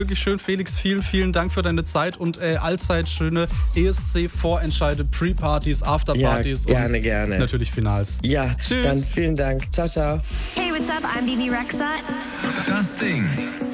Wirklich schön, Felix. Vielen, vielen Dank für deine Zeit und allzeit schöne ESC-Vorentscheide, Pre-Partys, Afterpartys gerne, und gerne. natürlich Finals. Ja, Tschüss. dann vielen Dank. Ciao, ciao. Hey, what's up? I'm Bibi Rexa. Das Ding.